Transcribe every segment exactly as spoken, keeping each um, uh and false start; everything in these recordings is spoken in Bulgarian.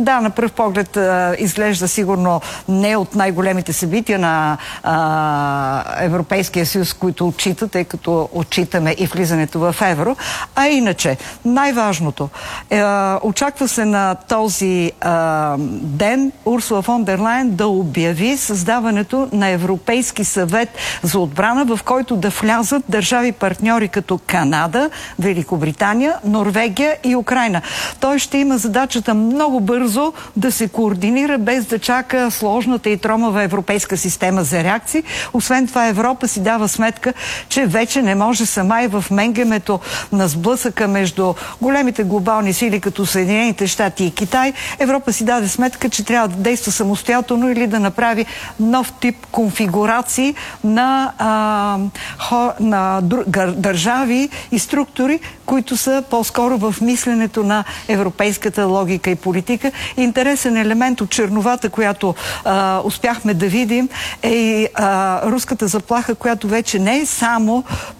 Да, на пръв поглед а, изглежда сигурно не от най-големите събития на а, Европейския съюз, които отчита, тъй като отчитаме и влизането в евро. А иначе, най-важното, е, очаква се на този а, ден Урсула фон дер Лайен да обяви създаването на Европейски съвет за отбрана, в който да влязат държави партньори като Канада, Великобритания, Норвегия и Украйна. Той ще има задачата много бързо да се координира, без да чака сложната и тромава европейска система за реакции. Освен това, Европа си дава сметка, че вече не може сама и в менгемето на сблъсъка между големите глобални сили, като Съединените щати и Китай. Европа си даде сметка, че трябва да действа самостоятелно или да направи нов тип конфигурации на, а, хо, на държави и структури, които са по-скоро в мисленето на европейската логика и политика. Интересен елемент от черновата, която а, успяхме да видим, е и а, руската заплаха, която вече не е само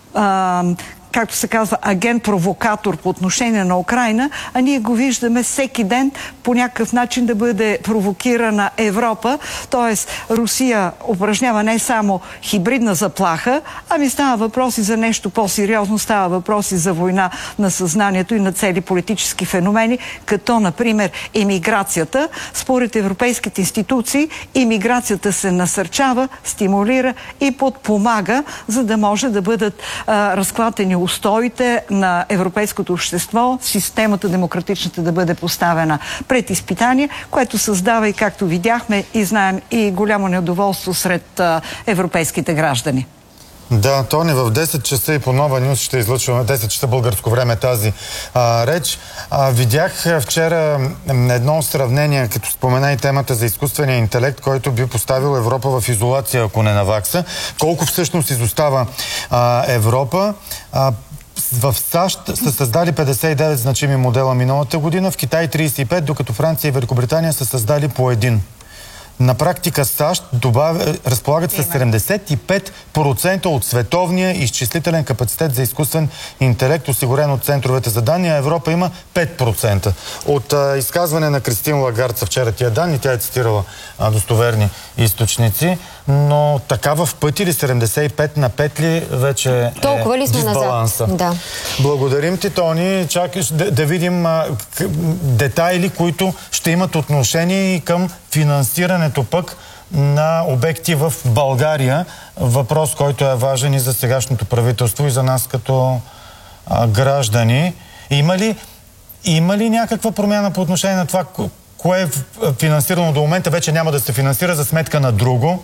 а, както се казва, агент-провокатор по отношение на Украйна, а ние го виждаме всеки ден по някакъв начин да бъде провокирана Европа. Тоест, Русия упражнява не само хибридна заплаха, ами става въпроси за нещо по-сериозно, става въпроси за война на съзнанието и на цели политически феномени, като, например, емиграцията. Според европейските институции, емиграцията се насърчава, стимулира и подпомага, за да може да бъдат а, разклатени устоите на европейското общество, системата демократичната да бъде поставена пред изпитание, което създава и, както видяхме и знаем, и голямо недоволство сред а, европейските граждани. Да, Тони, в десет часа и по Нова Нюс ще излъчваме десет часа българско време тази а, реч. А, видях вчера едно сравнение, като спомена и темата за изкуствения интелект, който би поставил Европа в изолация, ако не навакса. Колко всъщност изостава а, Европа? А, в САЩ са създали петдесет и девет значими модела миналата година, в Китай тридесет и пет, докато Франция и Великобритания са създали по един. На практика САЩ добавя, разполагат с седемдесет и пет процента от световния изчислителен капацитет за изкуствен интелект, осигурен от центровете за данни, а Европа има пет процента. От а, изказване на Кристин Лагард вчера тия данни, тя е цитирала а, достоверни източници, но така в пъти ли седемдесет и пет на пет ли вече е толкова ли сме дисбаланса? Да. Благодарим ти, Тони. Чакаш да, да видим а, к, детайли, които ще имат отношение и към финансирането пък на обекти в България. Въпрос, който е важен и за сегашното правителство, и за нас като а, граждани. Има ли, има ли някаква промяна по отношение на това, кое е финансирано до момента, вече няма да се финансира за сметка на друго?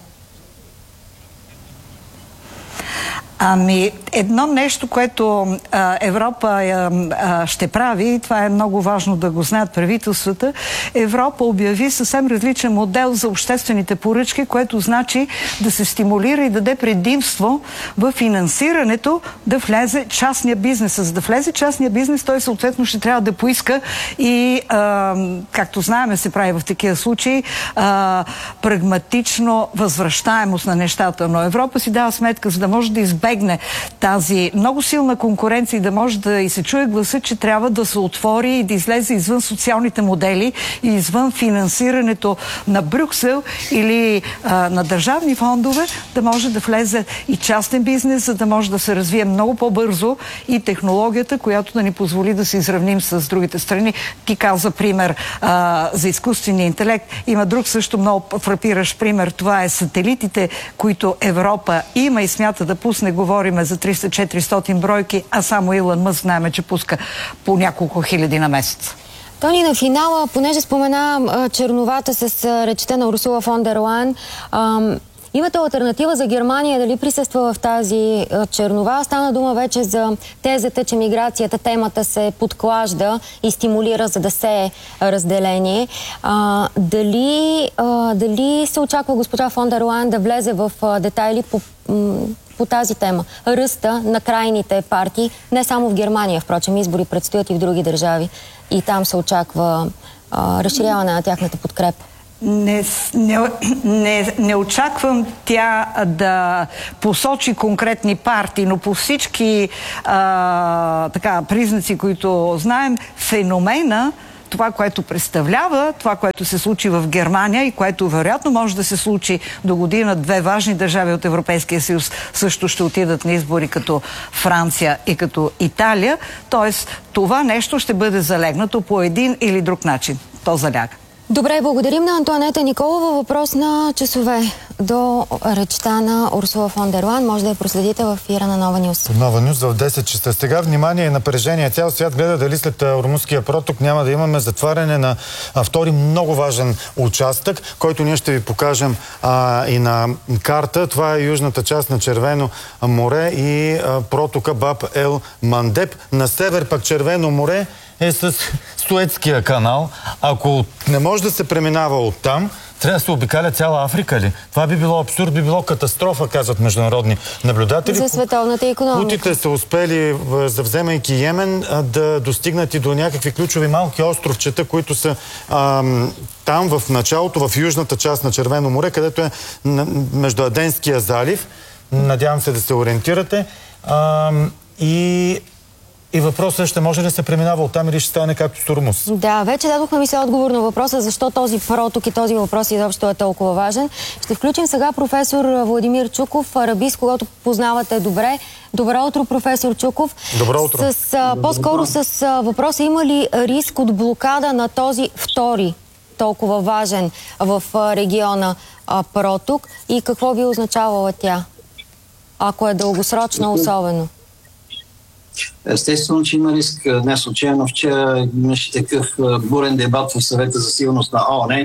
Ами, едно нещо, което а, Европа а, а, ще прави, и това е много важно да го знаят правителствата, Европа обяви съвсем различен модел за обществените поръчки, което значи да се стимулира и даде предимство в финансирането да влезе частния бизнес. За да влезе частния бизнес, той съответно ще трябва да поиска и, а, както знаем, се прави в такива случаи, а, прагматично възвръщаемост на нещата. Но Европа си дава сметка, за да може да избегне тази много силна конкуренция и да може да и се чуе гласа, че трябва да се отвори и да излезе извън социалните модели и извън финансирането на Брюксел или а, на държавни фондове, да може да влезе и частен бизнес, за да може да се развие много по-бързо и технологията, която да ни позволи да се изравним с другите страни. Ти каза пример а, за изкуствения интелект. Има друг също много фрапиращ пример. Това е сателитите, които Европа има и смята да пусне. Говориме за триста-четиристотин бройки, а само Илон Мъск знаеме, че пуска по няколко хиляди на месец. Тони, на финала, понеже спомена а, черновата с а, речта на Урсула фон дер Лайен, имате алтернатива за Германия, дали присъства в тази а, чернова? Стана дума вече за тезата, че миграцията, темата се подклажда и стимулира, за да се е разделение. А, дали, а, дали се очаква госпожа фон дер Лайен да влезе в а, детайли по по тази тема? Ръста на крайните партии, не само в Германия, впрочем, избори предстоят и в други държави. И там се очаква а, разширяване на тяхната подкрепа. Не, не, не, не очаквам тя да посочи конкретни партии, но по всички а, така, признаци, които знаем, феномена това, което представлява, това, което се случи в Германия и което вероятно може да се случи до година, две важни държави от Европейския съюз също ще отидат на избори, като Франция и като Италия. Тоест, това нещо ще бъде залегнато по един или друг начин. То заляга. Добре, благодарим на Антоанета Николова. Въпрос на часове до речта на Урсула фон дер Лайен. Може да я проследите в ефира на Нова Нюс. Нова Нюс в десет часа. Сега внимание и напрежение. Цял свят гледа дали след Ормузския проток няма да имаме затваряне на а, втори много важен участък, който ние ще ви покажем а, и на карта. Това е южната част на Червено море и а, протока Баб ел Мандеб. На север пък Червено море е с Суетския канал. Ако не може да се преминава оттам, трябва да се обикаля цяла Африка ли? Това би било абсурд, би било катастрофа, казват международни наблюдатели. За световната икономика. Хутите са успели, завземайки Йемен, да достигнат и до някакви ключови малки островчета, които са ам, там в началото, в южната част на Червено море, където е между Аденския залив. Надявам се да се ориентирате. Ам, и... И въпросът е, ще може ли да се преминава оттам или ще стане както с Ормуз? Да, вече дадохме ми се отговор на въпроса защо този проток и този въпрос изобщо е толкова важен. Ще включим сега професор Владимир Чуков, арабист, когато познавате добре. Добро утро, професор Чуков. Добро утро. С, а, по-скоро с а, въпроса, има ли риск от блокада на този втори толкова важен в а, региона а, проток и какво би означавала тя, ако е дългосрочна особено? Естествено, че има риск. Не случайно вчера имаше такъв бурен дебат в Съвета за сигурност на ООН.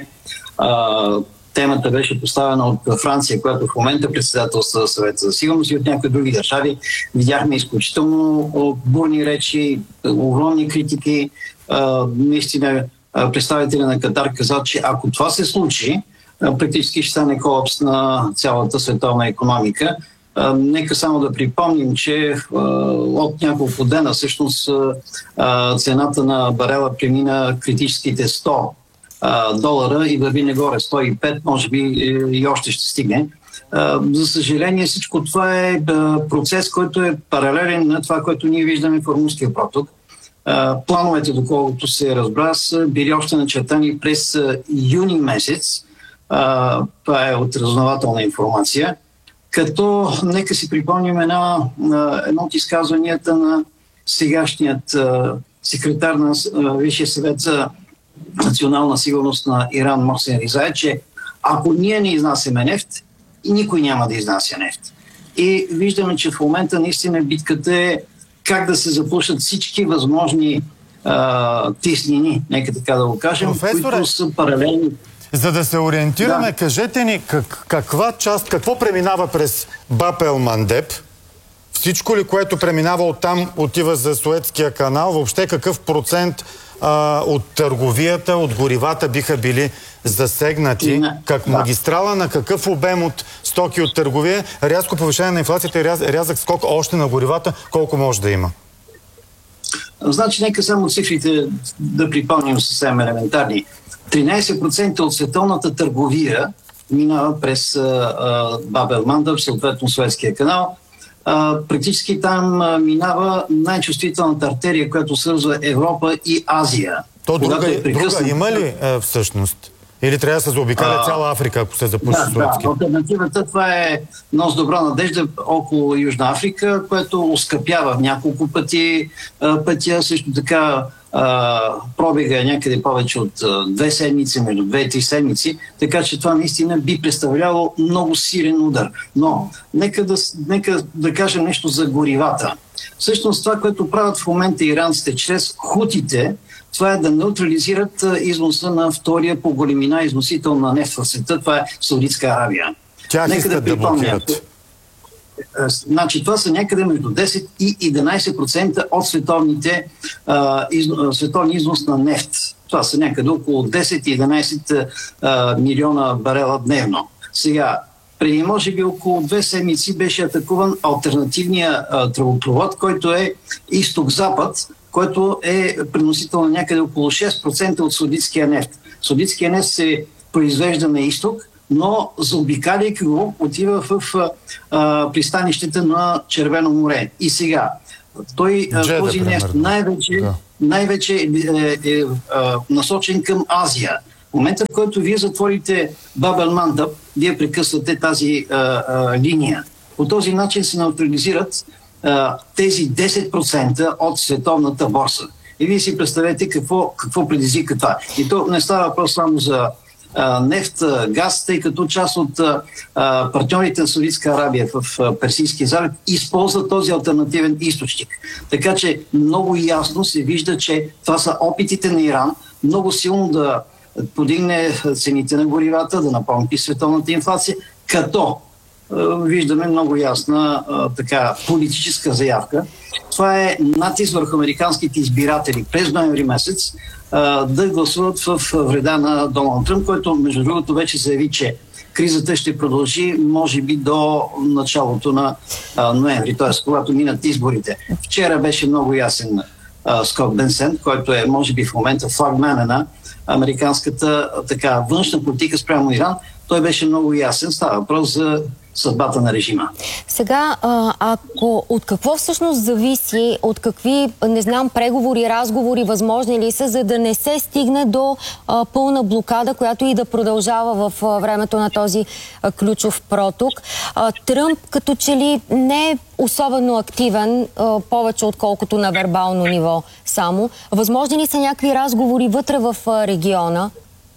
Темата беше поставена от Франция, която в момента председателства на Съвета за сигурност, и от някои други държави. Видяхме изключително бурни речи, огромни критики. Наистина представителя на Катар каза, че ако това се случи, практически ще стане колапс на цялата световна икономика. Uh, нека само да припомним, че uh, от няколко дена всъщност uh, цената на барела премина критическите сто uh, долара и върви нагоре сто и пет, може би и още ще стигне. Uh, за съжаление, всичко това е uh, процес, който е паралелен на това, което ние виждаме в Ормузския проток. Uh, плановете, доколкото се разбра, са били още начертани през uh, юни месец. Uh, това е от разузнавателна информация. Като нека си припомним една, едно от изказванията на сегашният а, секретар на а, Висшия съвет за национална сигурност на Иран Мохсен Резаи, че ако ние не изнасяме нефт, никой няма да изнася нефт. И виждаме, че в момента наистина битката е как да се запушат всички възможни а, тиснини, нека така да го кажем, Професоре, които са паралелни. За да се ориентираме, да. Кажете ни как, каква част, какво преминава през Баб ел Мандеб? Всичко ли, което преминава оттам, отива за Суетския канал? Въобще какъв процент а, от търговията, от горивата биха били засегнати? Не, как да. Магистрала на какъв обем от стоки от търговия? Рязко повишение на инфлацията и ряз, рязък скок още на горивата, колко може да има? Значи, нека само цифрите да припомним съвсем елементарни. тринайсет процента от световната търговия минава през Баб ел Мандеб, съответно Суетския канал. А, практически там а, минава най-чувствителната артерия, която свързва Европа и Азия. То друга, е прекъснат... друга има ли а, всъщност? Или трябва да се заобикаля цяла Африка, ако се запуши да, Суетски? Да, алтернативата това е едно с добра надежда около Южна Африка, което оскъпява няколко пъти а, пътя. Също така а, пробега е някъде повече от а, две седмици, между две и три седмици, така че това наистина би представляло много силен удар. Но нека да, нека да кажем нещо за горивата. Всъщност това, което правят в момента иранците чрез хутите, това е да неутрализират износа на втория по големина износител на нефт в света. Това е Саудитска Аравия. Тях Нека искат да припомня. Да блокират. Значи това са някъде между десет и единайсет процента от световните а, из, световни износ на нефт. Това са някъде около десет и единайсет а, милиона барела дневно. Сега, преди може би около две седмици беше атакуван алтернативния а, тръбопровод, който е изток-запад, който е преносител на някъде около шест процента от саудитския нефт. Саудитския нефт се произвежда на изток, но заобикаляйки го, отива в а, пристанището на Червено море. И сега, той Джеда, този нефт най-вече, да. най-вече е, е, е, е насочен към Азия. В момента, в който вие затворите Бабел Мандаб, вие прекъсвате тази а, а, линия. По този начин се неутрализират а, тези десет процента от световната борса. И вие си представете какво, какво предизвика това. И то не става въпрос само за а, нефт, а, газ, тъй като част от а, партньорите на Саудитска Арабия в а, Персийския залив използват този алтернативен източник. Така че много ясно се вижда, че това са опитите на Иран много силно да подигне цените на горивата, да напомни световната инфлация, като е, виждаме много ясна е, така политическа заявка. Това е натиск върху американските избиратели през ноември месец е, да гласуват в вреда на Доналд Тръмп, който между другото вече заяви, че кризата ще продължи може би до началото на е, ноември, т.е. когато минат изборите. Вчера беше много ясен е, Скот Бенсент, който е може би в момента флагмана на американската така външна политика спрямо Иран. Той беше много ясен. Става въпрос за съдбата на режима. Сега, ако от какво всъщност зависи, от какви, не знам, преговори, разговори, възможни ли са, за да не се стигне до а, пълна блокада, която и да продължава в а, времето на този а, ключов проток. А, Тръмп като че ли не е особено активен, а, повече отколкото на вербално ниво само. Възможни ли са някакви разговори вътре в а, региона?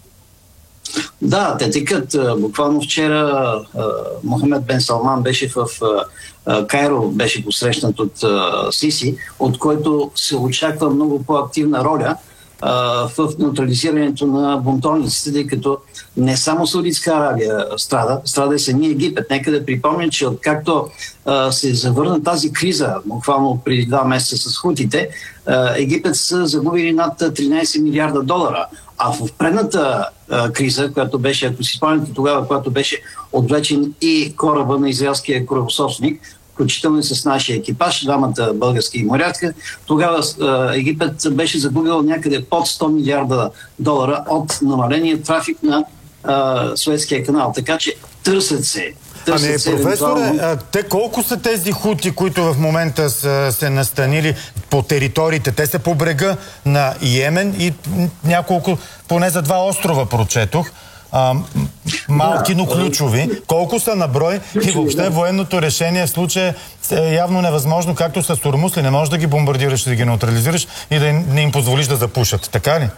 Да, те текат. Буквално вчера Мохамед Бен Салман беше в Кайро, беше посрещнат от Сиси, от който се очаква много по-активна роля в неутрализирането на бунтовниците, тъй като не само Саудитска Арабия страда, страда и самия Египет. Нека да припомня, че откакто се завърна тази криза, буквално преди два месеца с хутите, Египет са загубили над тринайсет милиарда долара. А в предната а, криза, която беше, ако си спомняте тогава, когато беше отвлечен и кораба на израелския корабособственик, включително и с нашия екипаж, двамата български моряци, тогава а, Египет беше загубил някъде под сто милиарда долара от намаления трафик на а, Суецкия канал. Така че търсят се. Ами, професоре, те колко са тези хути, които в момента са се настанили по териториите? Те са по брега на Йемен и няколко, поне за два острова прочетох, а, малки, но ключови. Колко са на брой и въобще военното решение в случая е явно невъзможно, както с Ормусли. Не можеш да ги бомбардираш, да ги неутрализираш и да не им позволиш да запушат. Така ли?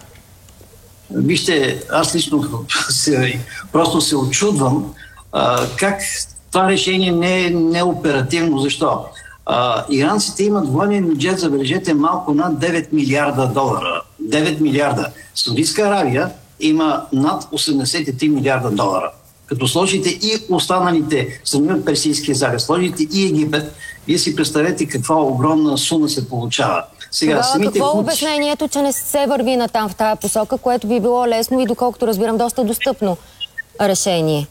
Вижте, аз лично се, просто се очудвам Uh, как това решение не е неоперативно. Защо? Uh, иранците имат военен бюджет, забележете, малко над девет милиарда долара. девет милиарда. Саудитска Аравия има над осемдесет и три милиарда долара. Като сложите и останалите страни от Персийския залив, сложите и Египет, вие си представете каква огромна сума се получава. Сега, Тогава, самите какво е обяснението, че не се върви натам в тая посока, което би било лесно и, доколкото разбирам, доста достъпно решение?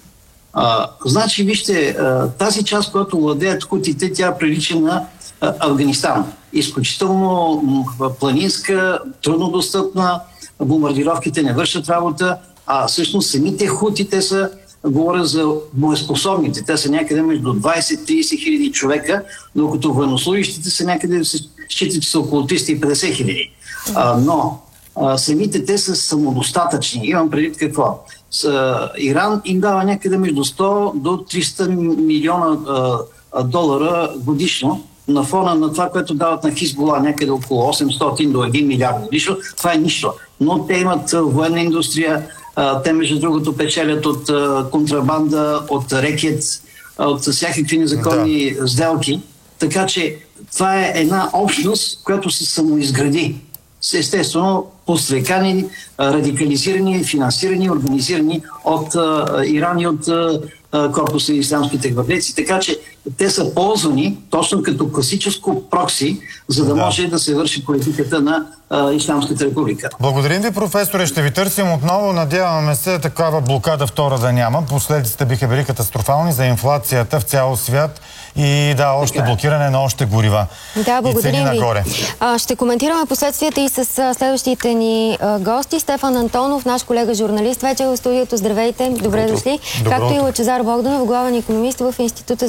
А, значи, вижте, а, тази част, която владеят хутите, тя прилича на а, Афганистан. Изключително планинска, труднодостъпна, бомбардировките не вършат работа, а всъщност самите хути, те са, говоря за боеспособните, те са някъде между двайсет до трийсет хиляди човека, докато военнослужащите са някъде, се считат, че са около триста и петдесет хиляди. А, но а, самите те са самодостатъчни. Имам предвид какво? С, Иран им дава някъде между сто до триста милиона а, долара годишно, на фона на това, което дават на Хизбола, някъде около осемстотин до един милиард годишно. Това е нищо. Но те имат военна индустрия, а, те между другото печелят от а, контрабанда, от рекет, от всякакви незаконни да. сделки. Така че това е една общност, която се самоизгради. Естествено, пострекани, радикализирани, финансирани, организирани от а, Иран и от а, корпуса и ислямските гвардейци. Така че те са ползвани точно като класическо прокси, за да, да. може да се върши политиката на а, Ислямската република. Благодарим ви, професоре. Ще ви търсим отново. Надяваме се такава блокада втора да няма. Последиците биха били катастрофални за инфлацията в цял свят и да, още така блокиране на още горива. Да, благодарим ви. Нагоре. А, ще коментираме последствията и с следващите ни а, гости. Стефан Антонов, наш колега журналист, вече в студиото. Здравейте, добре дошли. Добро. Както и Лъчезар Богданов, главен икономист в Института за пазарна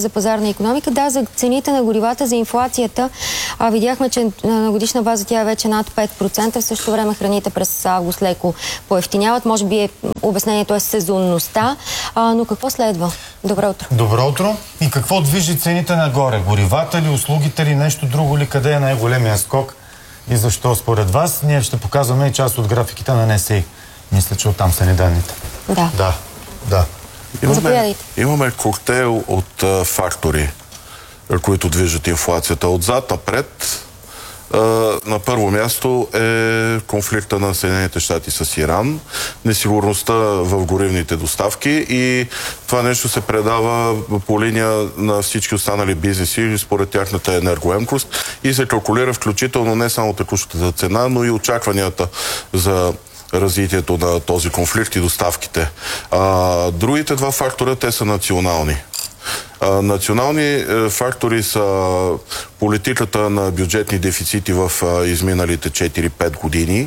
пазарна икономика. Да, за цените на горивата, за инфлацията, а, видяхме, че на годишна база тя е вече над пет процента. В същото време храните през август леко поевтиняват. Може би е, обяснението е сезонността. А, но какво следва? Добро утро. Добро утро. И какво движи цените нагоре? Горивата ли, услугите ли, нещо друго ли? Къде е най-големия скок? И защо според вас? Ние ще показваме и част от графиките на НСИ. Мисля, че оттам са ни данните. Да. Да, да. Имаме, имаме коктейл от а, фактори, които движат инфлацията. Отзад напред, а, на първо място е конфликта на Съединените щати с Иран, несигурността в горивните доставки и това нещо се предава по линия на всички останали бизнеси според тяхната енергоемкост и се калкулира включително не само текущата цена, но и очакванията за развитието на този конфликт и доставките. А, другите два фактора, те са национални. А, национални е, фактори са политиката на бюджетни дефицити в а, изминалите четири-пет години,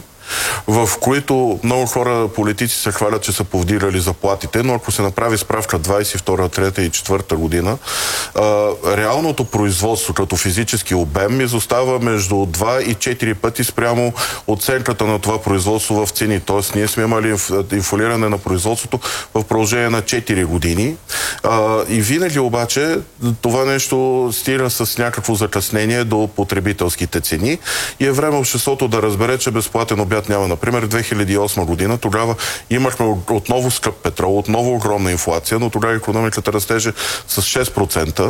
в които много хора, политици се хвалят, че са повдигали заплатите, но ако се направи справка двайсет и втора, трета и четвърта година, а, реалното производство като физически обем изостава между два и четири пъти спрямо оценката на това производство в цени. Тоест, ние сме имали инфлиране на производството в продължение на четири години. А, и винаги обаче това нещо стига с някакво закъснение до потребителските цени и е време обществото да разбере, че безплатен обяд няма. Например, две хиляди и осма година, тогава имахме отново скъп петрол, отново огромна инфлация, но тогава икономиката растеше с шест процента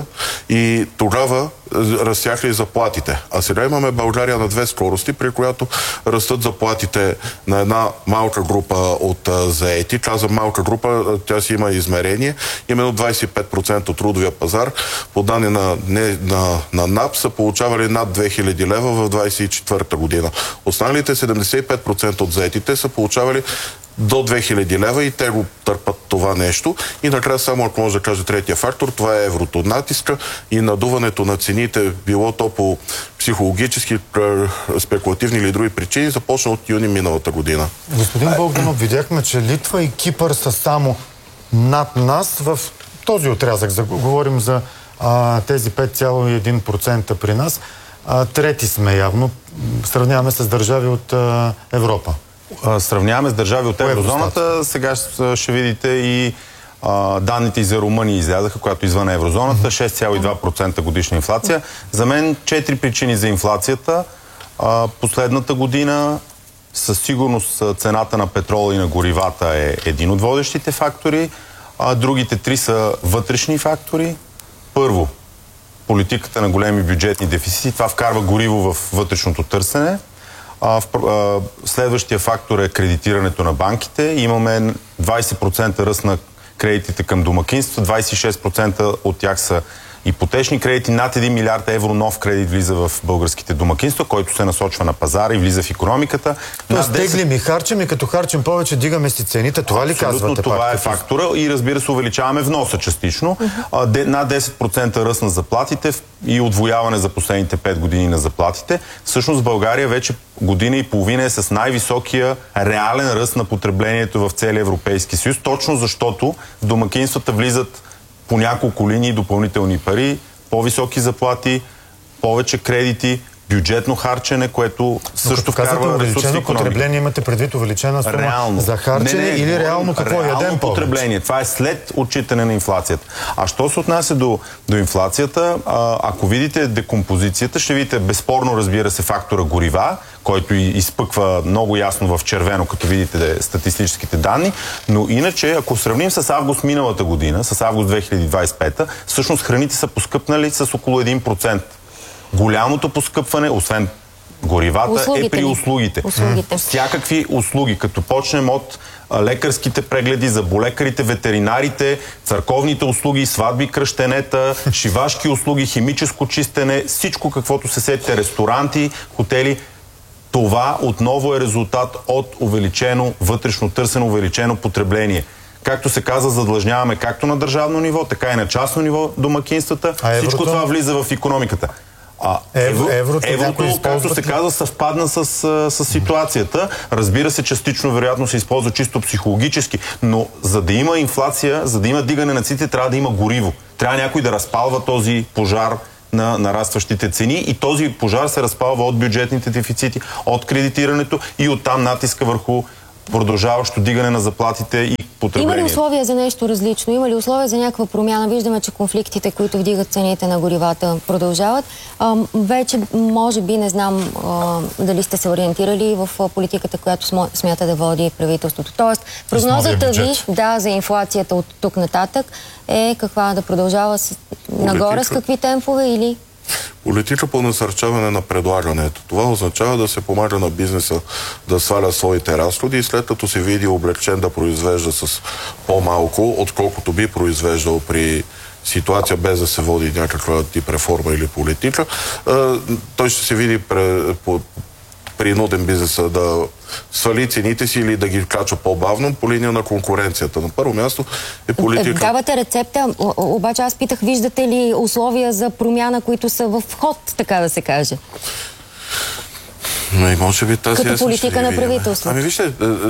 и тогава растяха и заплатите. А сега имаме България на две скорости, при която растат заплатите на една малка група от заети. Казвам малка група, тя си има измерение. Именно двайсет и пет процента от трудовия пазар, по данни на, не, на, на НАП, са получавали над две хиляди лева в двайсет и четвърта година. Останалите седемдесет и пет процента от заетите са получавали до две хиляди лева и те го търпат това нещо. И накрая само, ако може да кажа третия фактор, това е еврото. Натиска и надуването на цените, било то по психологически, спекулативни или други причини, започна от юни миналата година. Господин Богданов, видяхме, че Литва и Кипър са само над нас в този отрязък. За, говорим за а, тези пет цяло и един процента при нас. А, трети сме явно. Сравняваме с държави от а, Европа. Сравняваме с държави от еврозоната. Сега ще видите и а, данните и за Румъния излязаха, която извън еврозоната. шест цяло и два процента годишна инфлация. За мен четири причини за инфлацията. А, последната година със сигурност цената на петрола и на горивата е един от водещите фактори. А другите три са вътрешни фактори. Първо, политиката на големи бюджетни дефицити. Това вкарва гориво в вътрешното търсене. А, в, а, следващия фактор е кредитирането на банките. Имаме двайсет процента ръст на кредитите към домакинства, двайсет и шест процента от тях са ипотечни кредити. Над един милиард евро нов кредит влиза в българските домакинства, който се насочва на пазара и влиза в икономиката. Тоест теглим и харчим и като харчим повече, дигаме си цените. Това ли казвате? Абсолютно, това е фактора и разбира се увеличаваме вноса частично. Uh-huh. Над десет процента ръст на заплатите и удвояване за последните пет години на заплатите. Всъщност България вече година и половина е с най-високия реален ръст на потреблението в целия Европейски съюз, точно защото в домакинствата влизат по няколко линии допълнителни пари, по-високи заплати, повече кредити, бюджетно харчене, което също вкарва увеличено потребление, имате предвид увеличена сума реално за харчене не, не, или реално какво реално ядем потребление. Това е след отчитане на инфлацията. А що се отнася до, до инфлацията, а, ако видите декомпозицията, ще видите безспорно, разбира се, фактора горива, който изпъква много ясно в червено, като видите статистическите данни, но иначе, ако сравним с август миналата година, с август две хиляди двайсет и пета, всъщност храните са поскъпнали с около един процент. Голямото поскъпване, освен горивата, услугите е при услугите. услугите. Всякакви услуги, като почнем от лекарските прегледи, заболекарите, ветеринарите, църковните услуги, сватби, кръщенета, шивашки услуги, химическо чистене, всичко каквото се сетите, ресторанти, хотели. Това отново е резултат от увеличено вътрешно търсене, увеличено потребление. Както се каза, задлъжняваме както на държавно ниво, така и на частно ниво домакинствата. Всичко това влиза в икономиката. А евро, еврото, еврото както се каза, съвпадна с, с ситуацията. Разбира се, частично вероятно се използва чисто психологически, но за да има инфлация, за да има дигане на цените, трябва да има гориво. Трябва някой да разпалва този пожар на нарастващите цени и този пожар се разпалва от бюджетните дефицити, от кредитирането и оттам натиска върху продължаващо дигане на заплатите и потреблението. Има ли условия за нещо различно? Има ли условия за някаква промяна? Виждаме, че конфликтите, които вдигат цените на горивата, продължават. А, вече, може би, не знам а, дали сте се ориентирали в а, политиката, която смята да води правителството. Тоест, прогнозата ви да, за инфлацията от тук нататък е каква? Да продължава с, нагоре с какви темпове или... Политика по насърчаване на предлагането. Това означава да се помага на бизнеса да сваля своите разходи и след като се види облегчен да произвежда с по-малко, отколкото би произвеждал при ситуация без да се води някаква тип реформа или политика, той ще се види по принуден бизнеса да свали цените си или да ги качва по-бавно по линия на конкуренцията. На първо място е политика. Давате рецепта, обаче аз питах, виждате ли условия за промяна, които са в ход, така да се каже? И може би тази като политика на правителството. Ами вижте,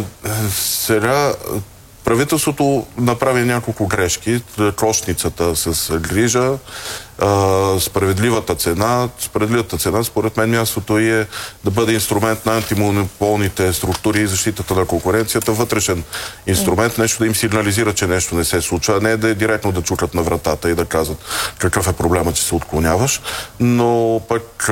сега правителството направи няколко грешки. Кошницата с грижа, справедливата цена. Справедливата цена, според мен, мястото е да бъде инструмент на антимонополните структури и защитата на конкуренцията, вътрешен инструмент, нещо да им сигнализира, че нещо не се случва, а не да е директно да чукат на вратата и да казват какъв е проблема, че се отклоняваш. Но пък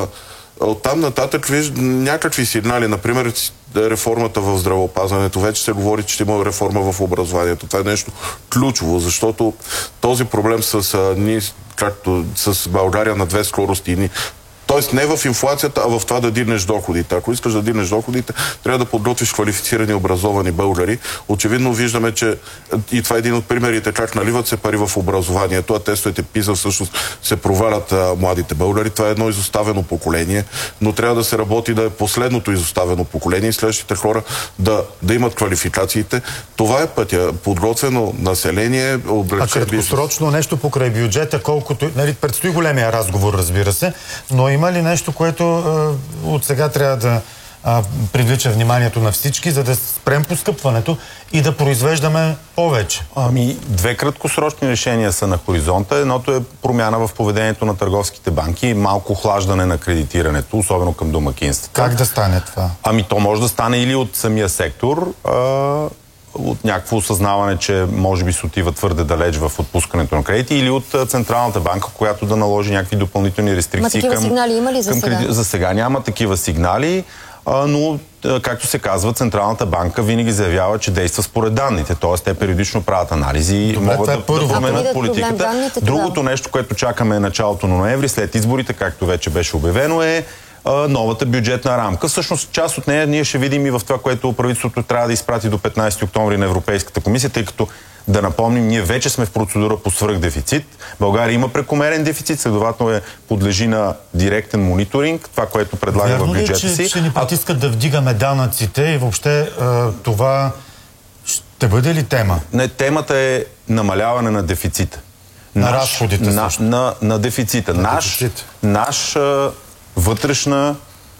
оттам нататък виж някакви сигнали, например реформата в здравеопазването. Вече се говори, че ще има реформа в образованието. Това е нещо ключово, защото този проблем с, ни, както с България на две скорости, Тоест не в инфлацията, а в това да дигнеш доходите. Ако искаш да дигнеш доходите, трябва да подготвиш квалифицирани, образовани българи. Очевидно виждаме, че и това е един от примерите, как наливат се пари в образованието, а тестовете ПИЗа всъщност се провалят а, младите българи. Това е едно изоставено поколение, но трябва да се работи да е последното изоставено поколение и следващите хора да, да имат квалификациите. Това е пътя. Подготвено население, облегчен бизнес. А краткосрочно нещо покрай бюджета, колкото... Нали, предстои големия разговор, разбира се, но има ли нещо, което е, от сега трябва да а, привлича вниманието на всички, за да спрем поскъпването и да произвеждаме повече? Ами, две краткосрочни решения са на хоризонта. Едното е промяна в поведението на търговските банки, малко охлаждане на кредитирането, особено към домакинствата. Как да стане това? Ами, то може да стане или от самия сектор, а, от някакво осъзнаване, че може би се отива твърде далеч в отпускането на кредити, или от Централната банка, която да наложи някакви допълнителни рестрикции. Ма такива към, сигнали има ли за към сега? Креди... За сега няма такива сигнали, а, но, както се казва, Централната банка винаги заявява, че действа според данните. Тоест, те периодично правят анализи и могат да, да променят политиката. Данните, Другото нещо, което чакаме е началото на ноември, след изборите, както вече беше обявено, е новата бюджетна рамка. Всъщност, част от нея ние ще видим и в това, което правителството трябва да изпрати до петнайсети октомври на Европейската комисия, тъй като, да напомним, ние вече сме в процедура по свръхдефицит. България има прекомерен дефицит, следователно е подлежи на директен мониторинг, това, което предлага в бюджета си. Вярно ли, че ще ни притискат да вдигаме данъците и въобще това ще бъде ли тема? Не, темата е намаляване на дефицита. На наш, разходите на, също. На, на дефицита. На наш, дефицит. наш вътрешна,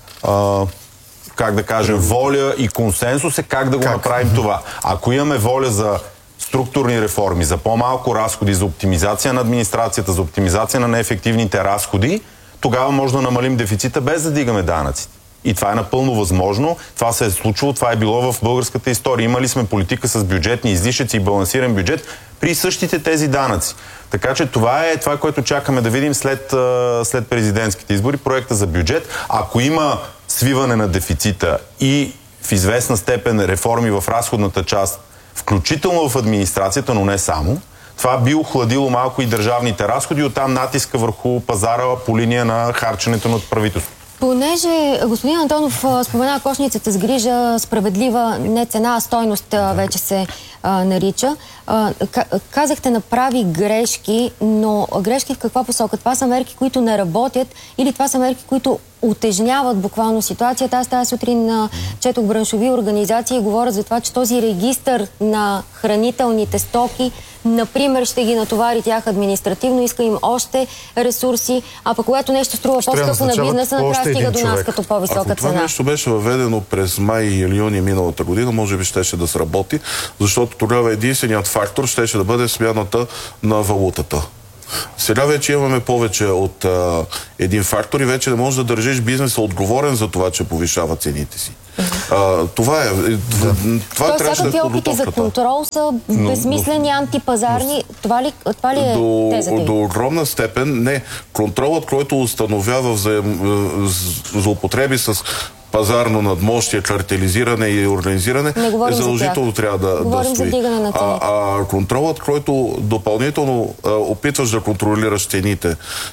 а, как да кажем, воля и консенсус е как да го как? направим това. Ако имаме воля за структурни реформи, за по-малко разходи, за оптимизация на администрацията, за оптимизация на неефективните разходи, тогава може да намалим дефицита без да дигаме данъците. И това е напълно възможно. Това се е случило, това е било в българската история. Имали сме политика с бюджетни излишъци и балансиран бюджет при същите тези данъци. Така че това е това, което чакаме да видим след, след президентските избори, проекта за бюджет. Ако има свиване на дефицита и в известна степен реформи в разходната част, включително в администрацията, но не само, това би охладило малко и държавните разходи, оттам натиска върху пазара по линия на харченето на правителството. Понеже господин Антонов спомена кошницата с грижа, справедлива не цена, а стойност вече се а, нарича. А, казахте, направи грешки, но грешки в каква посока? Това са мерки, които не работят, или това са мерки, които утежняват буквално ситуацията? Аз тази сутрин а, четох браншови организации и говорят за това, че този регистър на хранителните стоки, например, ще ги натовари тях административно, иска им още ресурси, а пък когато нещо струва по-скъпо на бизнеса, накрая стига до нас като по-висока цена. Ако това нещо беше въведено през май или юни миналата година, може би щеше да сработи, защото тогава единственият фактор щеше да бъде смяната на валутата. Сега вече имаме повече от а, един фактор и вече не можеш да държиш бизнеса отговорен за това, че повишава цените си. А, това е. Това Тоест, всякакви да опити за контрол са безсмислени, антипазарни. Това ли, това ли е до, тезата ви? До огромна степен не. Контролът, който установява взаим, злоупотреби с пазарно надмощие, картелизиране и организиране, е задължително трябва да, да стои. А, а контролът, който допълнително а, опитваш да контролираш цените,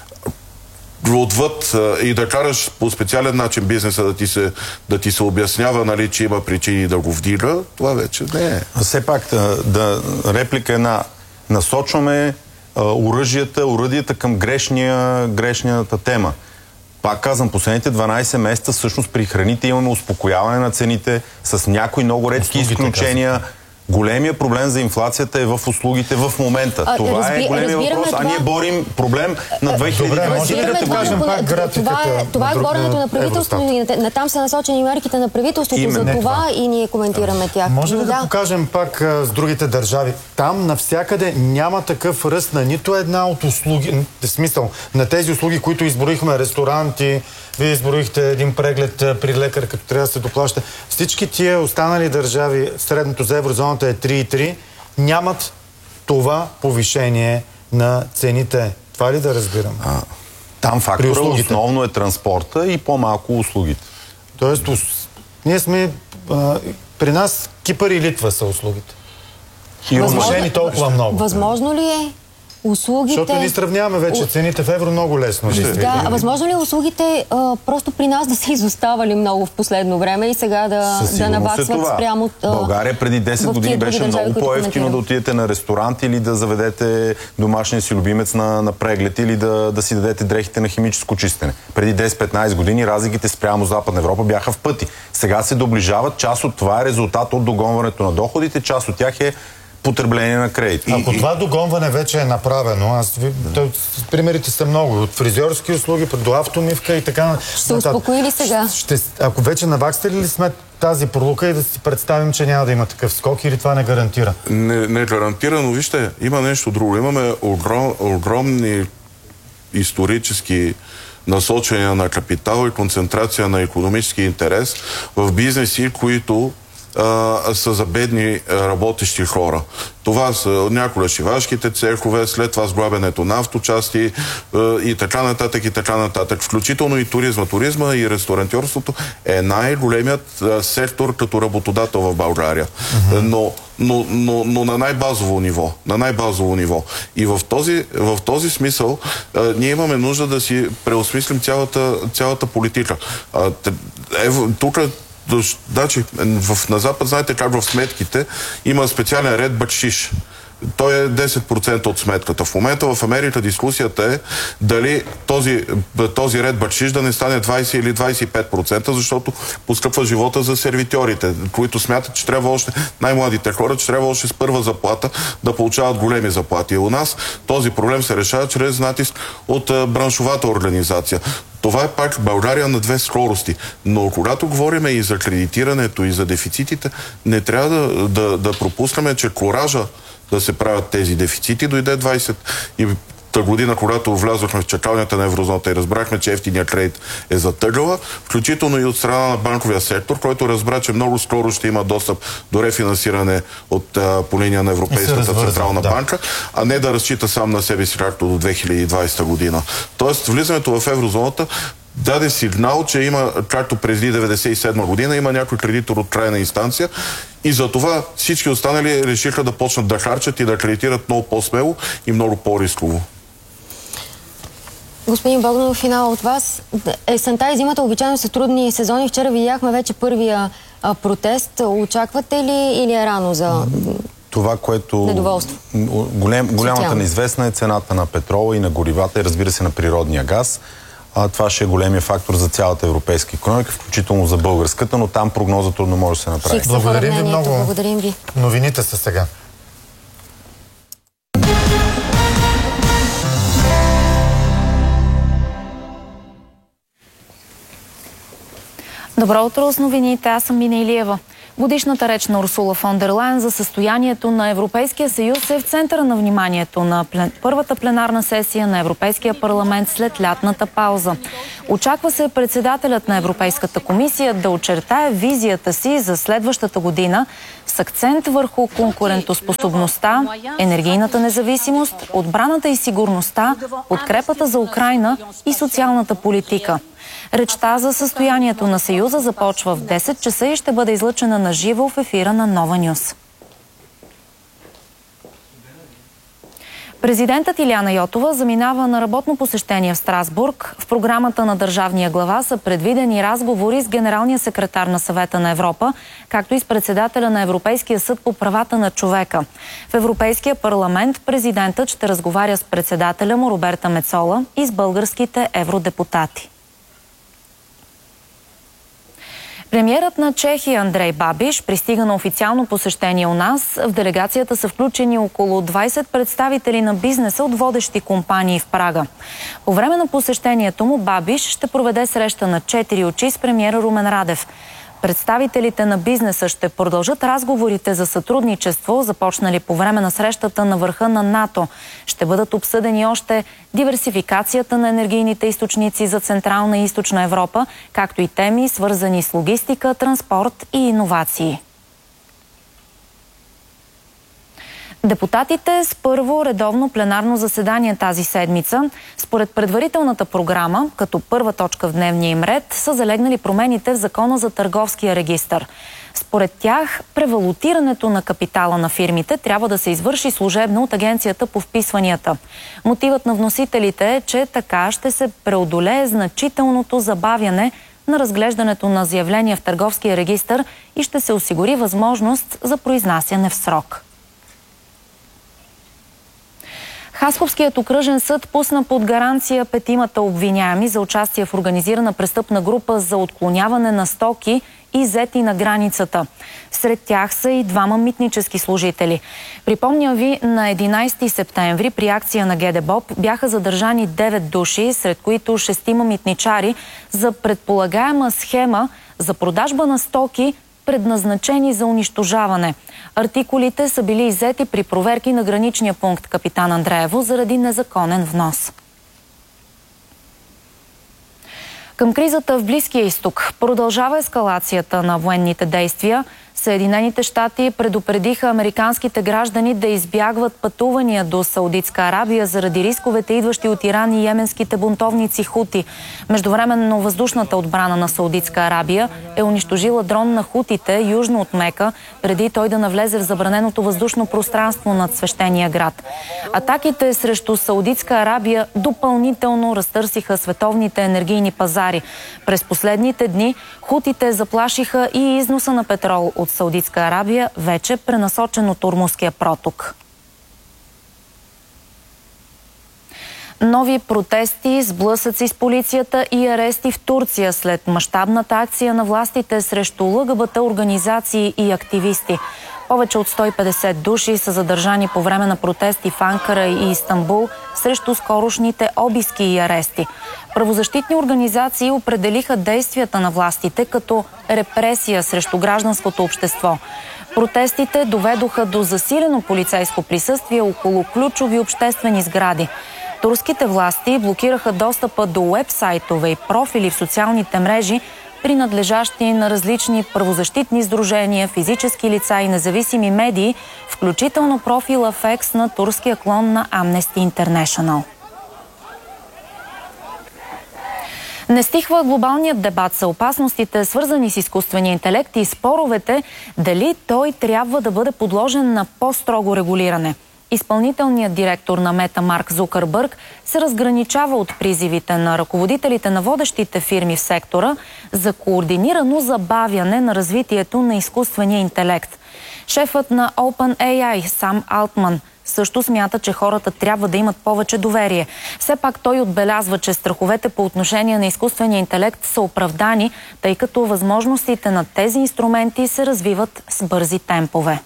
отвъд а, и да караш по специален начин бизнеса да ти се, да ти се обяснява, нали, че има причини да го вдига, това вече не е. Все пак, да, да реплика една. Насочваме а, оръжията, оръдията към грешния, грешната тема. Пак казвам, последните дванайсет месеца всъщност при храните имаме успокояване на цените с някои много редки изключения. Казвам. Големия проблем за инфлацията е в услугите в момента. А, това разби... е големия въпрос, това... а ние борим проблем на две хиляди и двадесета година. Това е, това е говоренето на правителството и натам са насочени мерките на правителството. Именно, за това, това и ние коментираме тях. Може ли да, да покажем пак а, с другите държави? Там навсякъде няма такъв ръст на нито една от услуги, в смисъл на тези услуги, които изборихме, ресторанти, вие изборихте един преглед при лекар, като трябва да се доплаща. Всички тия останали държави, средното за еврозоната е три цяло три, нямат това повишение на цените. Това ли да разбирам? А, там фактора основно е транспорта и по-малко услугите. Тоест, ние сме... А, при нас Кипър и Литва са услугите. И размашени толкова много. Възможно ли е услугите... Защото ни сравняваме вече цените в евро много лесно. Да, а възможно ли услугите а, просто при нас да са изоставали много в последно време и сега да, да наваксват е спрямо... А, България преди десет години беше държави, много по-евтино да отидете на ресторант или да заведете домашния си любимец на, на преглед или да, да си дадете дрехите на химическо чистене. Преди десет-петнайсет години разликите спрямо Западна Европа бяха в пъти. Сега се доближават. Част от това е резултат от догонването на доходите, част от тях е потребление на кредит. Ако и, това догонване вече е направено, аз ви, то, примерите са много. От фризьорски услуги до автомивка и така. Ще се успокои ли сега? Ще, ако вече наваксали ли сме тази пролука и да си представим, че няма да има такъв скок или това не гарантира? Не, не гарантира, но вижте, има нещо друго. Имаме огром, огромни исторически насочения на капитал и концентрация на икономически интерес в бизнеси, които Uh, са за бедни работещи хора. Това са някои шивашките цехове, след това сглабянето на авточасти uh, и така нататък и така нататък. Включително и туризма. Туризма и ресторантьорството е най-големият uh, сектор като работодател в България. Mm-hmm. Но, но, но, но на най-базово ниво. На най-базово ниво. И в този, в този смисъл uh, ние имаме нужда да си преосмислим цялата, цялата политика. Uh, е, тук Значи, в, на Запад, знаете как в сметките има специален ред бакшиш. Той е десет процента от сметката. В момента в Америка дискусията е дали този, този ред бакшиш да не стане двайсет или двайсет и пет процента, защото поскъпва живота за сервитьорите, които смятат, че трябва още, най-младите хора, че трябва още с първа заплата да получават големи заплати. И у нас този проблем се решава чрез натиск от а, браншовата организация. Това е пак България на две скорости. Но когато говорим и за кредитирането, и за дефицитите, не трябва да, да, да пропускаме, че коража да се правят тези дефицити дойде двайсета година, когато влязохме в чакалнята на еврозоната и разбрахме, че ефтиният кредит е затъгала, включително и от страна на банковия сектор, който разбра, че много скоро ще има достъп до рефинансиране от, а, по линия на Европейската централна да. банка, а не да разчита сам на себе си както до две хиляди и двайсета година. Тоест, влизането в еврозоната даде сигнал, че има, както преди деветдесет и седма година, има някой кредитор от крайна инстанция и за това всички останали решиха да почнат да харчат и да кредитират много по-смело и много по-рисково. Господин Богданов, финал от вас. Есента и зимата обичайно са трудни сезони. Вчера видяхме вече първия а, протест. Очаквате ли или е рано за това, което недоволство? Голем, голямата неизвестна е цената на петрола и на горивата и разбира се на природния газ. А, това ще е големия фактор за цялата европейска икономика, включително за българската, но там прогноза трудно може да се направи. Благодарим ви много. Благодарим ви. Новините са сега. Добре. Добро утро с новините. Аз съм Мина Илиева. Годишната реч на Урсула фон дер Лайен за състоянието на Европейския съюз е в центъра на вниманието на плен... първата пленарна сесия на Европейския парламент след лятната пауза. Очаква се председателят на Европейската комисия да очертае визията си за следващата година с акцент върху конкурентоспособността, енергийната независимост, отбраната и сигурността, подкрепата за Украйна и социалната политика. Речта за състоянието на Съюза започва в десет часа и ще бъде излъчена на живо в ефира на Нова Нюс. Президентът Илияна Йотова заминава на работно посещение в Страсбург. В програмата на държавния глава са предвидени разговори с генералния секретар на Съвета на Европа, както и с председателя на Европейския съд по правата на човека. В Европейския парламент президентът ще разговаря с председателя му Роберта Мецола и с българските евродепутати. Премиерът на Чехия Андрей Бабиш пристига на официално посещение у нас. В делегацията са включени около двайсет представители на бизнеса от водещи компании в Прага. По време на посещението му Бабиш ще проведе среща на четири очи с премиера Румен Радев. Представителите на бизнеса ще продължат разговорите за сътрудничество, започнали по време на срещата на върха на НАТО. Ще бъдат обсъдени още диверсификацията на енергийните източници за Централна и Източна Европа, както и теми, свързани с логистика, транспорт и иновации. Депутатите с първо редовно пленарно заседание тази седмица, според предварителната програма, като първа точка в дневния им ред, са залегнали промените в Закона за търговския регистър. Според тях, превалутирането на капитала на фирмите трябва да се извърши служебно от Агенцията по вписванията. Мотивът на вносителите е, че така ще се преодолее значителното забавяне на разглеждането на заявления в търговския регистър и ще се осигури възможност за произнасяне в срок. Хасковският окръжен съд пусна под гаранция петимата обвиняеми за участие в организирана престъпна група за отклоняване на стоки и иззети на границата. Сред тях са и двама митнически служители. Припомням ви, на единайсети септември при акция на ГДБОП бяха задържани девет души, сред които шестима митничари, за предполагаема схема за продажба на стоки, предназначени за унищожаване. Артикулите са били иззети при проверки на граничния пункт Капитан Андреево заради незаконен внос. Към кризата в Близкия изток продължава ескалацията на военните действия. Съединените щати предупредиха американските граждани да избягват пътувания до Саудитска Арабия заради рисковете, идващи от Иран и йеменските бунтовници хути. Междувременно въздушната отбрана на Саудитска Арабия е унищожила дрон на хутите южно от Мека, преди той да навлезе в забраненото въздушно пространство над свещения град. Атаките срещу Саудитска Арабия допълнително разтърсиха световните енергийни пазари. През последните дни хутите заплашиха и износа на петрол от Саудитска Арабия, вече пренасочен от Ормузския проток. Нови протести, сблъсъци с полицията и арести в Турция след мащабната акция на властите срещу ЛГБТ организации и активисти. Повече от сто и петдесет души са задържани по време на протести в Анкара и Истанбул срещу скорошните обиски и арести. Правозащитни организации определиха действията на властите като репресия срещу гражданското общество. Протестите доведоха до засилено полицейско присъствие около ключови обществени сгради. Турските власти блокираха достъпа до уебсайтове и профили в социалните мрежи, принадлежащи на различни правозащитни сдружения, физически лица и независими медии, включително профила в Екс на турския клон на Amnesty International. Не стихва глобалният дебат за опасностите, свързани с изкуствения интелект и споровете дали той трябва да бъде подложен на по-строго регулиране. Изпълнителният директор на Мета Марк Зукърбърг се разграничава от призивите на ръководителите на водещите фирми в сектора за координирано забавяне на развитието на изкуствения интелект. Шефът на OpenAI Сам Алтман също смята, че хората трябва да имат повече доверие. Все пак той отбелязва, че страховете по отношение на изкуствения интелект са оправдани, тъй като възможностите на тези инструменти се развиват с бързи темпове.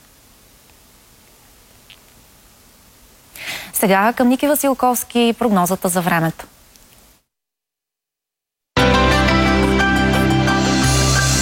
Сега към Ники Василковски и прогнозата за времето.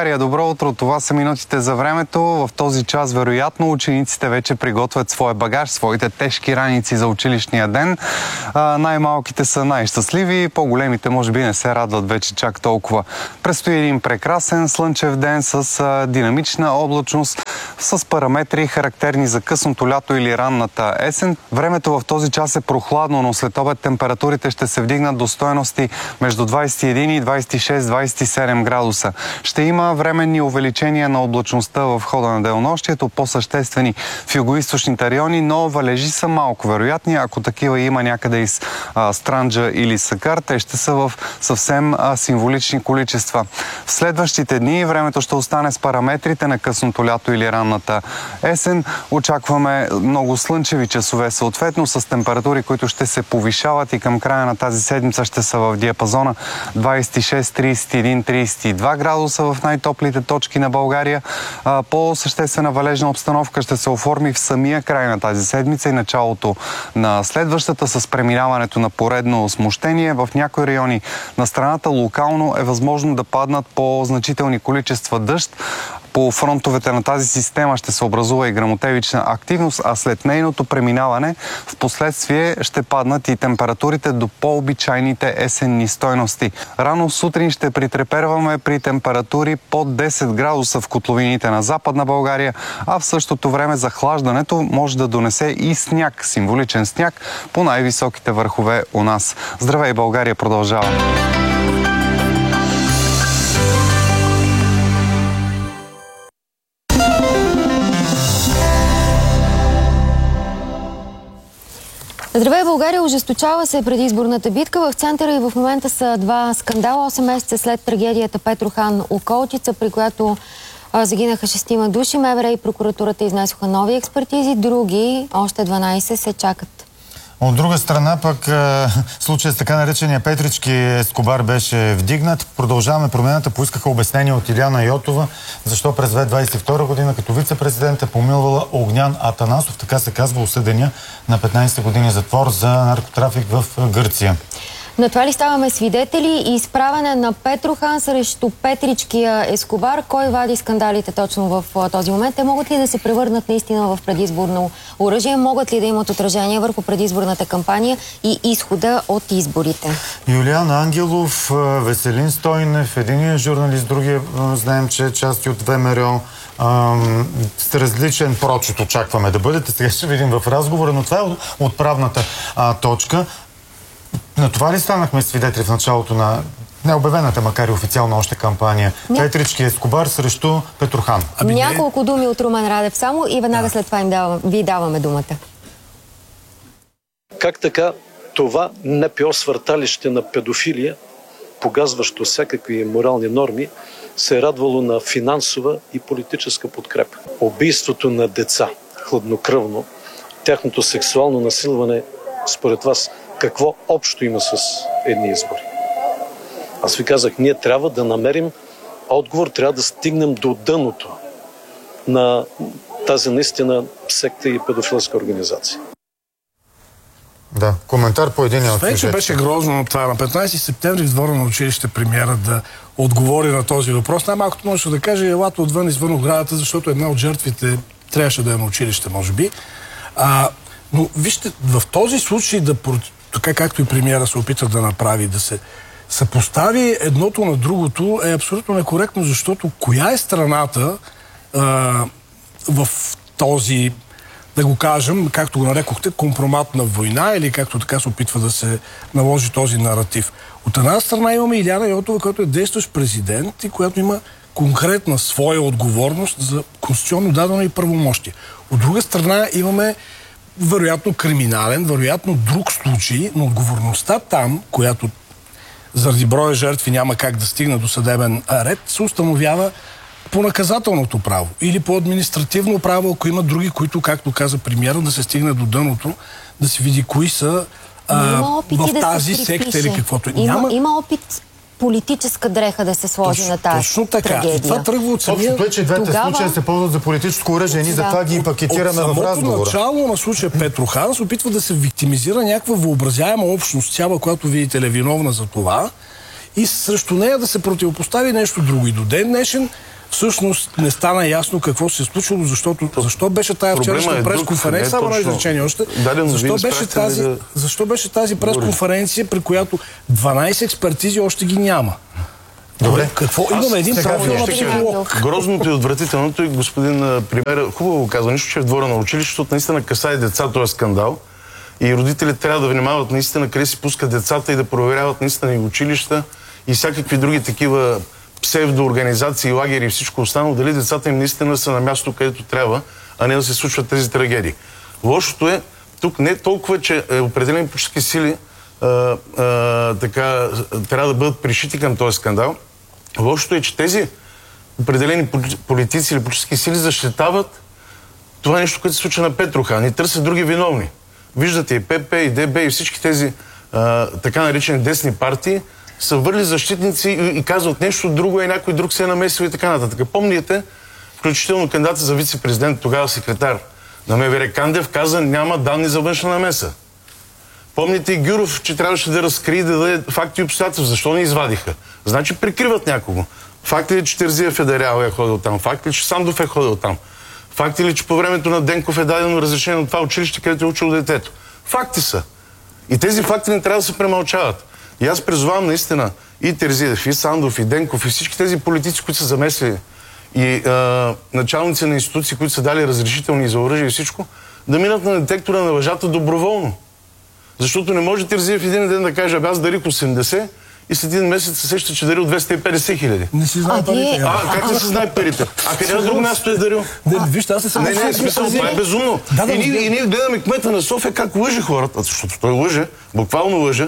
България, добро утро. Това са минутите за времето. В този час, вероятно, учениците вече приготвят своя багаж, своите тежки раници за училищния ден. А, най-малките са най-щастливи, по-големите може би не се радват вече чак толкова. Предстои един прекрасен слънчев ден с а, динамична облачност, с параметри характерни за късното лято или ранната есен. Времето в този час е прохладно, но след обед температурите ще се вдигнат до стойности между двадесет и един и двадесет и шест до двадесет и седем градуса. Ще има временни увеличения на облачността в хода на денонощието, по-съществени в югоизточните райони, но валежи са малко вероятни. Ако такива има някъде из а, Странджа или Сакар, те ще са в съвсем а, символични количества. В следващите дни времето ще остане с параметрите на късното лято или ранната есен. Очакваме много слънчеви часове, съответно с температури, които ще се повишават и към края на тази седмица ще са в диапазона двадесет и шест, тридесет и един, тридесет и два градуса в най-топлите точки на България. По-съществена валежна обстановка ще се оформи в самия край на тази седмица и началото на следващата с преминаването на поредно смущение. В някои райони на страната локално е възможно да паднат по-значителни количества дъжд. По фронтовете на тази система ще се образува и гръмотевична активност, а след нейното преминаване в последствие ще паднат и температурите до по-обичайните есенни стойности. Рано сутрин ще притреперваме при температури под десет градуса в котловините на Западна България, а в същото време захлаждането може да донесе и сняг, символичен сняг по най-високите върхове у нас. Здравей, България продължава! Здравей, България! Ожесточава се предизборната битка. В центъра и в момента са два скандала. осем месеца след трагедията Петрохан Околчица, при която а, загинаха шестима души, МВР и прокуратурата изнесоха нови експертизи. Други, още дванадесет, се чакат. От друга страна пък случая с така наречения Петрички Ескобар беше вдигнат. Продължаваме промената. Поискаха обяснение от Илияна Йотова, защо през две хиляди двадесет и втора година като вице-президент е помилвала Огнян Атанасов, така се казва, осъдения на петнадесет години затвор за наркотрафик в Гърция. На това ли ставаме свидетели? И изправяне на Петрохан срещу Петричкия Ескобар. Кой вади скандалите точно в този момент? Те могат ли да се превърнат наистина в предизборно оръжие? Могат ли да имат отражение върху предизборната кампания и изхода от изборите? Юлиан Ангелов, Веселин Стойнев, единият журналист, другия знаем, че е части от ВМРО. С различен прочит очакваме да бъдете. Сега ще видим в разговора, но това е отправната а, точка. На това ли станахме свидетели в началото на необявената, макар и официална още кампания? Ня... Петрички Ескобар срещу Петрохан. Ами Няколко не... думи от Румен Радев само и веднага да. след това им давам, ви даваме думата. Как така това НПО свърталище на педофилия, погазващо всякакви морални норми, се е радвало на финансова и политическа подкрепа? Убийството на деца, хладнокръвно, тяхното сексуално насилване, според вас, какво общо има с едни избори? Аз ви казах, ние трябва да намерим отговор, трябва да стигнем до дъното на тази наистина секта и педофилска организация. Да, коментар по един от сюжетите. Беше грозно това. На петнадесети септември в двора на училище премиера да отговори на този въпрос. Най-малкото можеше да каже, елата отвън извън оградата, защото една от жертвите трябваше да е на училище, може би. А, но вижте, в този случай да така както и премиера се опита да направи, да се съпостави едното на другото, е абсолютно некоректно, защото коя е страната а, в този, да го кажем, както го нарекохте, компроматна война, или както така се опитва да се наложи този наратив. От една страна имаме Илияна Йотова, която е действащ президент и която има конкретна своя отговорност за конституционно дадено и правомощие. От друга страна имаме вероятно криминален, вероятно друг случай, но отговорността там, която заради броя жертви няма как да стигне до съдебен ред, се установява по наказателното право или по административно право, ако има други, които, както каза премиера, да се стигне до дъното, да се види кои са а, в тази да секта или каквото. Има, няма... има опит политическа дреха да се сложи точно, на тази точно така. трагедия. И това тръгва от самия... Точно, че двете Тогава... случая се ползват за политическо оръжие. Ние да. затова ги пакетираме в разговора. От самото начало на случая Петрохан се опитва да се виктимизира някаква въобразяема общност, цяла, която видите ли е виновна за това, и срещу нея да се противопостави нещо друго. И до ден днешен всъщност не стана ясно какво се е случило, защото защо беше тази вчерашна е пресконференция, само на изречение още, Даден, защо, беше тази, да... защо беше тази пресконференция, при която дванайсет експертизи още ги няма? Добре. Какво? Имаме един профил на психолог. Грозното и отвратителното и господин премиер хубаво казва, нищо, че е в двора на училището, защото наистина касае деца, този скандал. И родителите трябва да внимават наистина къде си пускат децата и да проверяват наистина и училища и всякакви други такива псевдоорганизации, лагери и всичко останало, дали децата им наистина са на място, където трябва, а не да се случват тези трагедии. Лошото е, тук не толкова, че определени политически сили а, а, така, трябва да бъдат пришити към този скандал. Лошото е, че тези определени политици или политически сили защитават това нещо, което се случва на Петроха, не търсят други виновни. Виждате и ПП, и ДБ, и всички тези а, така наречени десни партии са върли защитници и, и казват нещо друго, и някой друг се е намесил и така нататък. Помните, включително кандидата за вице-президент, тогава секретар на МВР Кандев, каза, няма данни за външна намеса. Помните и Гюров, че трябваше да разкрие, да даде факти и обстоятелства. Защо не извадиха? Значи прикриват някого. Факт ли, че Терзиев Федерал е ходил там? Факт ли, че Сандов е ходил там? Факт ли, че по времето на Денков е дадено разрешение от това училище, където е учил детето? Факти са. И тези факти не трябва да се премълчават. И аз призовавам наистина и Терзиев, и Сандов, и Денков, и всички тези политици, които са замесли, и а, началници на институции, които са дали разрешителни за оръжие и всичко, да минат на детектора на лъжата доброволно. Защото не може Терзиев един ден да каже, аз дарих осемдесет и след един месец се сеща, че дарил двеста и петдесет хиляди. Не си знае парите. А, как не си знае парите? А къде на друго място е дарил? Вижте, аз не съм... Не, не, смисъл, това е безумно. И ние гледаме кмета на София как лъже хората, защото той лъже, буквално лъже.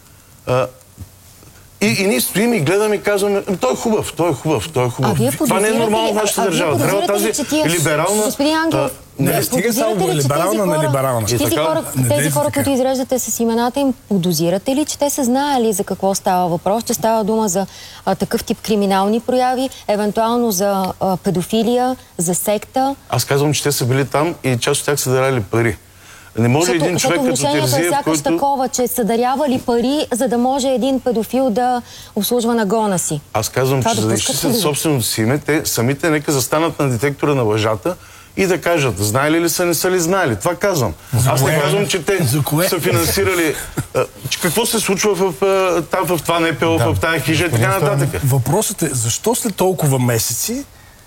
И, и ние стоим и гледаме и казваме, той е хубав, той е хубав, той е хубав. Това не е нормално в нашата държава. Трябва тази либерална... Господин Ангелов, не стига само либерална на либерална. Тези хора, тези хора които изреждате с имената им, подозирате ли, че те са знаели за какво става въпрос, че става дума за а, такъв тип криминални прояви, евентуално за а, педофилия, за секта? Аз казвам, че те са били там и част от тях са дарали пари. Не може защото, един човек като Терзиев, е сякаш който... такова, че са дарявали пари, за да може един педофил да обслужва нагона си. Аз казвам, това че да за да изчистят собственото си име, те самите нека застанат на детектора на лъжата и да кажат, знаели ли са, не са ли знаели. Това казвам. За Аз кое? не казвам, че те са финансирали... А, че какво се случва в, там, в това НПО, да. В тази хижа и така нататък. Въпросът е, защо след толкова месеци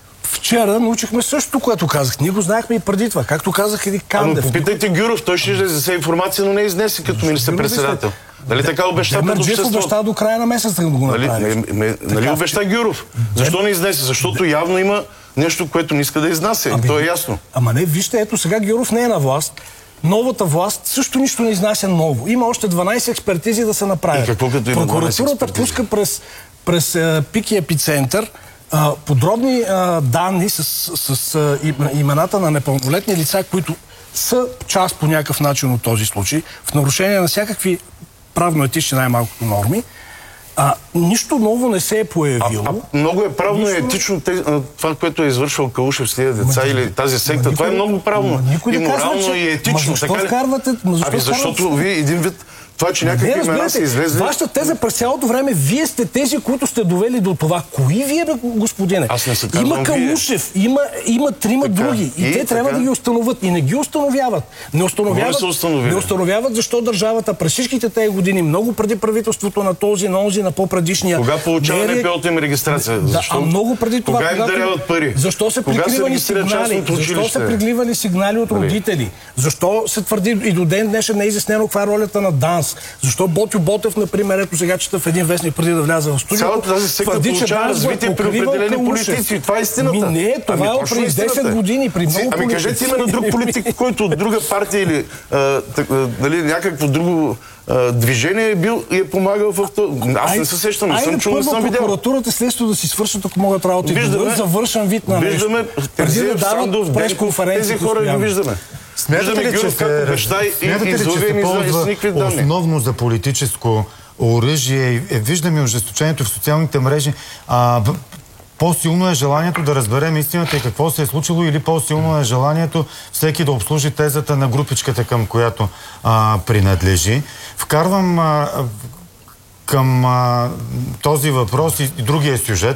вчера научихме същото, което казах. Ние го знаехме и преди това. Както казах и Кандев. Ама попитайте Гюров, той ще изнесе информация, но не изнесе като министър-председател. Нали така обеща пред обществото? Демерджиев обеща до края на месеца да го направи. Нали, нали обеща Гюров? Защо не изнесе? Защото явно има нещо, което не иска да изнася. И то е ясно. Ама не, вижте, ето сега Гюров не е на власт. Новата власт също нищо не изнася ново. Има още дванайсет експертизи да се направят. И какво като има Прокуратурата пуска през, през е, Пики епицентър а, подробни а, данни с, с, с а, имената на непълнолетни лица, които са част по някакъв начин от този случай, в нарушение на всякакви правно-етични най-малкото норми. А, нищо ново не се е появило. А, а, много е правно нищо... и етично това, което е извършвал Калушев с тези деца ма, или тази секта. Това е много правно. И морално, казва, че... и етично. Ма защо така вкарвате... Ма защо Аби защото вкарвате... вие един вид... Това, че някакви имена са излезли... Вашата теза през цялото време, вие сте тези, които сте довели до това. Кои вие, бе, господине? Аз не се казвам има Калушев, има, има трима така, други. И, и те така? Трябва да ги установят. И не ги установяват. Не установяват, не установяват защо държавата през всичките тези години, много преди правителството на този, на онзи, на по-предишния... Кога получава НПО-то им регистрация? Да, а много преди това... Кога им даряват пари? Защо се прикривали сигнали? Защо се прикривали сигнали от родители? Защо се твърди и до ден днешен не е изяснено каква е ролята на ДАНС? Защо Ботю Ботев, например, ето сега чета в един вестник преди да вляза в студиото, цялата тази секта получава развитие при определени политици. Това е истината. Ми не, това ами, е преди десет години, при много политици. Ами кажете има на друг политик, който от друга партия или а, так, а, нали, някакво друго а, движение е бил и е помагал в това. Аз не се сещам, не съм чул, не съм видял. Прокуратурата следство да си свършат, ако могат работа и да завършен вид на нещо. Виждаме Терзиев, Сандов, Денков, тези хора ги виждаме. Смятате ли, че се, смятате ли, че се ползва основно за политическо оръжие? Виждаме ожесточението в социалните мрежи. А, по-силно е желанието да разберем истината и какво се е случило, или по-силно е желанието всеки да обслужи тезата на групичката, към която а, принадлежи. Вкарвам а, към а, този въпрос и другия сюжет с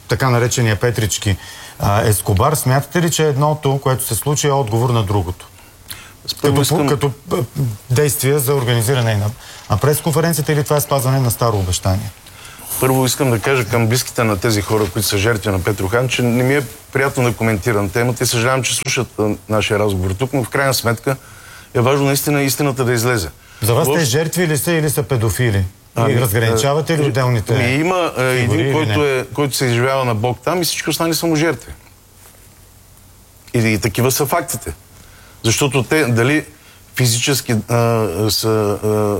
така наречения Петрички а, Ескобар. Смятате ли, че едното, което се случи, е отговор на другото? Като, искам... като действие за организиране на, на пресконференцията или това е спазване на старо обещание? Първо искам да кажа към близките на тези хора, които са жертви на Петрохан, че не ми е приятно да коментирам темата и съжалявам, че слушат нашия разговор тук, но в крайна сметка е важно наистина истината да излезе. За вас в... те жертви ли са или са педофили? Ами, и разграничавате ли отделните ми има а, един, който, е, който се изживява на Бог там и всички останали са му жертви. И, и такива са фактите. Защото те дали физически а, са а,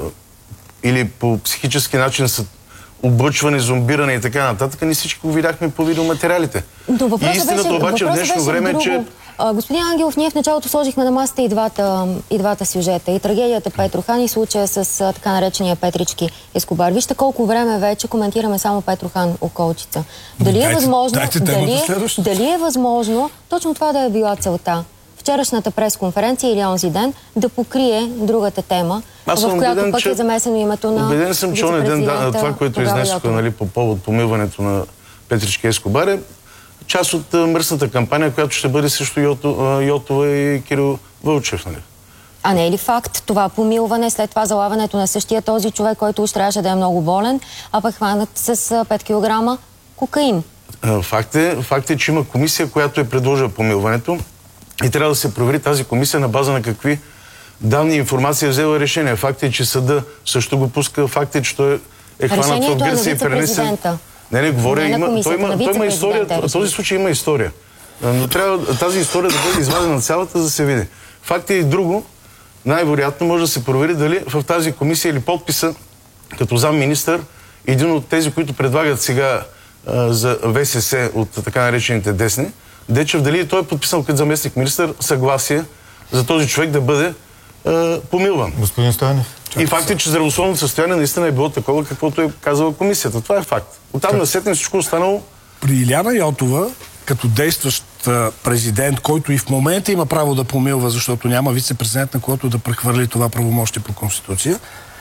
или по психически начин са облъчване, зомбиране и така нататък, ние всички го видяхме по видеоматериалите. И истината беше, обаче в днешно време е, че... А, господин Ангелов, ние в началото сложихме на масата и двата, и двата сюжета. И трагедията Петрохан и случая с а, така наречения Петрички Ескобар. Вижте колко време вече коментираме само Петрохан Околчица. Дали дайте, е възможно... Дали, дали е възможно точно това да е била целта? Вчерашната пресконференция или онзи ден да покрие другата тема, в която убеден, пък че... е замесено името на убеден съм, че онен ден да, това, което изнесоха, нали, по повод помиването на Петрички Ескобар е част от мръсната кампания, която ще бъде срещу Йото, Йотова и Кирил Вълчев. Нали? А не е ли факт това помилване, след това залавянето на същия този човек, който уж трябваше да е много болен, а пък хванат с пет килограма кокаин? Факт е, факт е, че има комисия, която е предложила помилването. И трябва да се провери тази комисия на база на какви данни и информация е взела решение. Факт е, че съда също го пуска. Факт е, че той е хванат в Гърция и пренесен. Не, не, говоря, има, той има, той има история. Този случай има история. Но трябва тази история да бъде извадена цялата, за да се види. Факт е и друго. Най-вероятно може да се провери дали в тази комисия или подписа като замминистър един от тези, които предлагат сега а, за ВСС от така наречените десни, Дечев, дали той е подписал като заместник министър съгласие за този човек да бъде е, помилван. Господин Стоянов. И факт е, че здравословното състояние наистина е било такова, каквото е казала комисията. Това е факт. Оттам насетне всичко останало. При Иляна Йотова, като действащ президент, който и в момента има право да помилва, защото няма вице-президент, на който да прехвърли това правомощие по Конституция,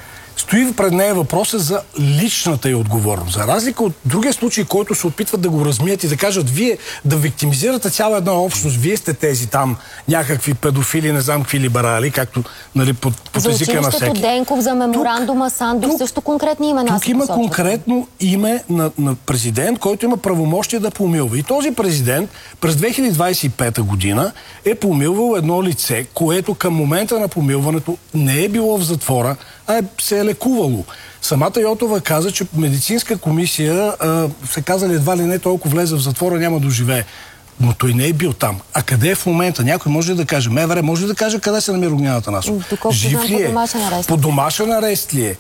стои пред нея въпроса за личната й отговорност. За разлика от другия случай, който се опитват да го размият и да кажат, вие да виктимизирате цяла една общност, вие сте тези там някакви педофили, не знам какви либерали, както нали, под, под езика на всеки. За училището Денков, за меморандума Сандов, също конкретни имена. Тук има конкретно име на, на президент, който има правомощие да помилва. И този президент през две хиляди двадесет и пета година е помилвал едно лице, което към момента на помилването не е било в затвора, а е, се е лекувало. Самата Йотова каза, че медицинска комисия а, се казали едва ли не толкова влезе в затвора, няма да живее. Но той не е бил там. А къде е в момента? Някой може ли да каже? МВР може ли да каже къде се намира Огняна Атанасова? Жив ли е? По домашен арест ли е?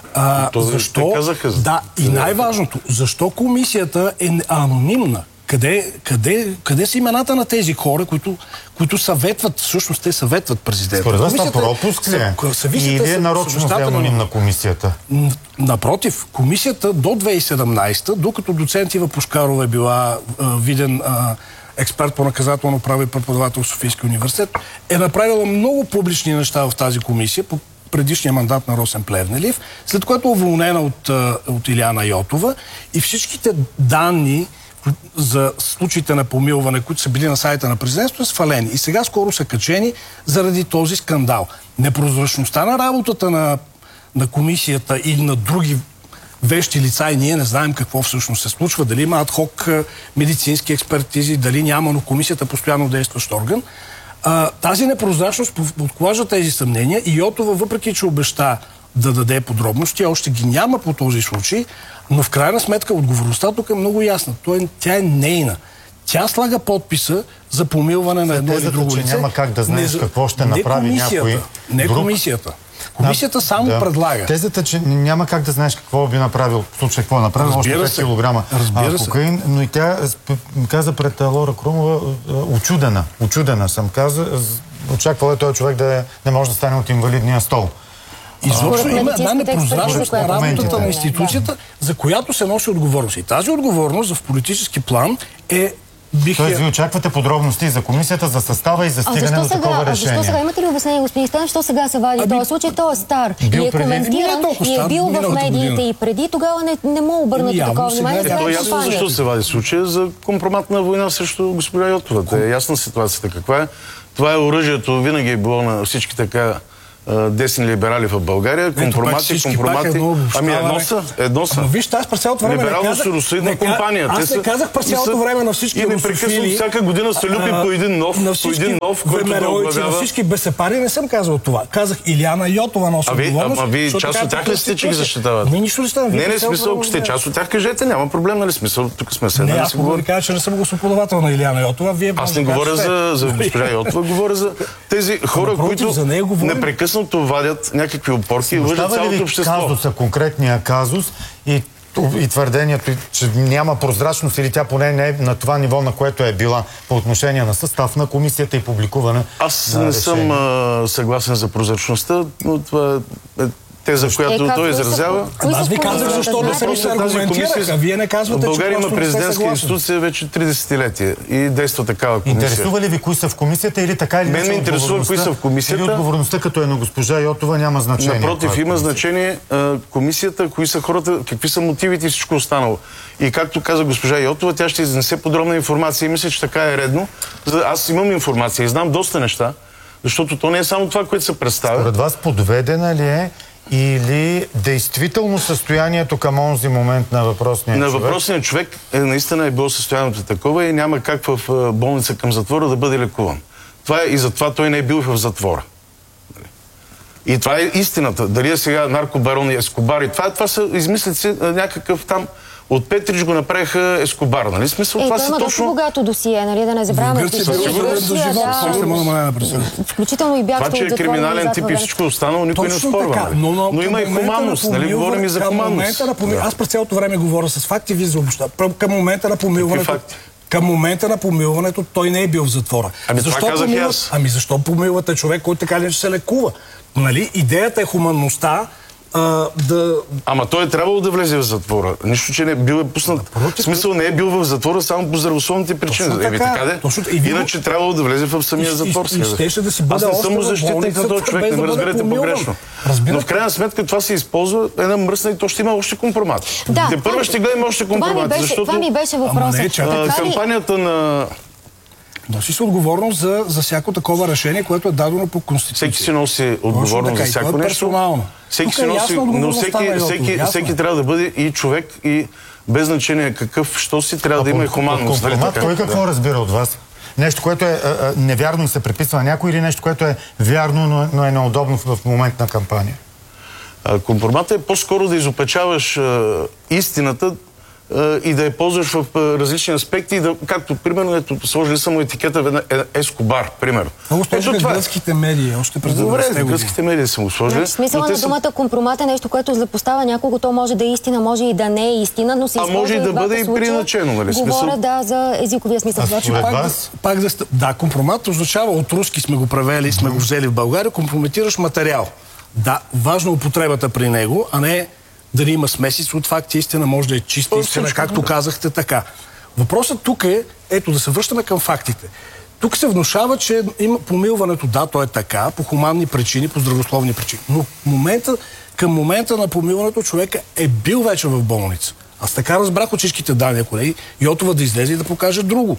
А, защо? Да, и най-важното, защо комисията е анонимна? Къде, къде, къде са имената на тези хора, които, които съветват, всъщност те съветват президента? Според вас на пропуск ли е? Или е нарочно анонимна комисията? Напротив, комисията до две хиляди и седемнадесета, докато доцент Ива Пушкарова е била а, виден а, експерт по наказателно право и преподавател в Софийския университет, е направила много публични неща в тази комисия по предишния мандат на Росен Плевнелиев, след което е уволнена от, от Иляна Йотова и всичките данни за случаите на помилване, които са били на сайта на президентството, са свалени. И сега скоро са качени заради този скандал. Непрозрачността на работата на, на комисията или на други вещи лица и ние не знаем какво всъщност се случва, дали има адхок медицински експертизи, дали няма, но комисията е постоянно действащ орган. А, тази непрозрачност подклажда тези съмнения и Йотова, въпреки че обеща да даде подробности, още ги няма по този случай, но в крайна сметка отговорността тук е много ясна. Той, тя е нейна. Тя слага подписа за помилване на едно или друго лице. Няма как да знаеш не, какво ще направи някой Не друг. комисията. Комисията само да. предлага. Тезата, че няма как да знаеш какво би направил, в случай какво е направил, още пет килограма кокаин, но и тя каза пред Лора Крумова очудена. Очудена съм каза. Очаквала е този човек да е, не може да стане от инвалидния стол. Изобщо има една непрозрачност на работата на институцията, за която се носи отговорност. И тази отговорност в политически план е бих... Тоест, ви очаквате подробности за комисията, за състава и за стигане до такова решение. А защо сега? Имате ли обяснение, господин Станев, защо сега се вади този случай? Той е стар и е коментиран, и е бил в медиите и преди. Тогава не, не му обърнате такова внимание. То е ясно защо се вади случая, за компроматна война срещу госпожа Йотова. Това е ясна ситуацията каква е. Това е оръжието, винаги е било на всички така десни либерали в България, компромати, компромати. Ами едно са, едно са. Ама вижте, аз през цялото време либерално-соросоидна компания. Аз не казах през цялото време на всички русофили. И непрекъснато всяка година се люби по един нов, по един нов, който да оглавява. На всички БСП не съм казал това. Казах Илияна Йотова носи отговорност. А ви част от тях ли сте, че ги защитават? Не, нищо ли става? Не, не, смисъл, ако сте част от тях, кажете, няма проблем, нали смисъл, тук сме седнали. Не, аз мога да ви кажа, че не съм гласоподавател на Илияна Йотова. Аз не говоря за госпожа Йотова, говоря за тези хора, които непрекъснато вадят някакви опорки и лъжат цялото общество. Казуса, конкретния казус и, и твърдението, че няма прозрачност или тя поне не е на това ниво, на което е била по отношение на състав на комисията и публикуване. Аз не съм а, съгласен за прозрачността, но това е теза, която е, той изразява. Аз ви казах, защо не съм се аргументирах, а вие не казвате, че България има президентска институция вече три десетилетия и действа такава комисия. Интересува ли ви кои са в комисията или така или Мен ме интересува кои са в комисията. Или отговорността, като е на госпожа Йотова, няма значение? Напротив, има значение комисията, кои са хората, какви са мотивите и всичко останало. И както каза госпожа Йотова, тя ще изнесе подробна информация и мисля, че така е редно. Аз имам информация и знам доста неща, защото то не е само това, което се представя. Според вас подведена ли е или действително състоянието към онзи момент на въпросния на човек? На въпросния човек е, наистина е било състоянието такова и няма как в болница към затвора да бъде лекуван. Това е и затова той не е бил в затвора. И това е истината. Дали е сега наркобарон и Ескобар и това, това са измислици някакъв там. От Петрич го направиха Ескобар, нали? Смисъл, е, това са има точно... доста богато досие, нали? Да не забравяме. Включително и бягство това, че е криминален тип и всичко останало, никой не оспорва. Но, но, но има и хуманност, нали? Говорим и за хуманност. Да. Аз през цялото време говоря с факти, вие заобща. Към момента на помилването... Към момента на помилването той не е бил в затвора. Ами защо това казах помилват... аз. Ами защо помилвате човек, който така не се лекува? Нали? Идеята е хуманността. А, да... Ама той е трябвало да влезе в затвора. Нищо, че не бил е пуснат. В смисъл не е бил в затвора само по здравословните причини. Точно така. Така де? Точно... И Иначе трябвало да влезе в самия затвор. И, и, и щеше да си бъде Аз не съм защитник на този човек, не ме разберете погрешно. Но в крайна сметка това се използва една мръсна и то ще има още компромат. Да, Те първо ще гледаме още компромат. Това, защото... това ми беше въпросът. Кампанията на... Носи се отговорност за, за всяко такова решение, което е дадено по Конституция. Всеки си носи отговорност за всяко нещо. Персонално. Всеки си носи, но всеки, всеки, всеки трябва да бъде и човек, и без значение какъв, що си, трябва а да има и хуманност. От компромат, той какво да. разбира от вас? Нещо, което е а, а, невярно и се приписва на някой, или нещо, което е вярно, но, но е неудобно в, в момент на кампания? А, компромата е по-скоро да изопечаваш а, истината и да я ползваш в различни аспекти, и да, както примерно, ето, сложили съм етикета в Ескобар, примерно. Много сложили гръцките медии, още през Добре, гръцките медии съм го сложили. Значи, смисъла на са... думата компромат е нещо, което запостава някого, то може да е истина, може и да не е истина, но се използва. А може и да бъде и приначено, нали? Говоря, да, за езиковия смисъл. Значи, пак, вас... пак да, да, компромат означава, от руски сме го превели, сме го взели в България, компрометираш материал. Да, важна употребата при него, а не дали има смесица от факти, истина, може да е чиста истина, както казахте, така. Въпросът тук е, ето да се връщаме към фактите. Тук се внушава, че има помилването, да, то е така, по хуманни причини, по здравословни причини. Но момента, към момента на помилването човека е бил вече в болница. Аз така разбрах от всичките данни, колеги, Йотова да излезе и да покаже друго.